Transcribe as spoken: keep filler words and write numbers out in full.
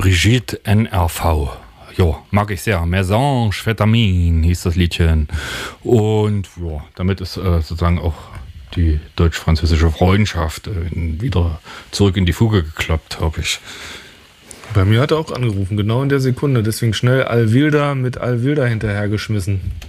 Brigitte N R V. Ja, mag ich sehr. Mésange Vitamin hieß das Liedchen. Und ja, damit ist äh, sozusagen auch die deutsch-französische Freundschaft äh, wieder zurück in die Fuge geklappt, habe ich. Bei mir hat er auch angerufen, genau in der Sekunde. Deswegen schnell Alvilda mit Alvilda hinterhergeschmissen.